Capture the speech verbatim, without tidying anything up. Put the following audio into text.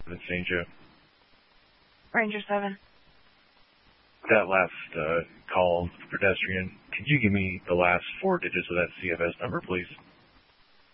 in Saint Joe. Ranger seven. That last uh, call, pedestrian, could you give me the last four digits of that C F S number, please?